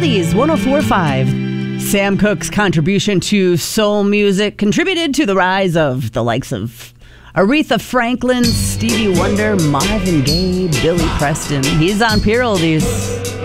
Oldies 104.5. Sam Cooke's contribution to soul music contributed to the rise of the likes of Aretha Franklin, Stevie Wonder, Marvin Gaye, Billy Preston. He's on Pure Oldies.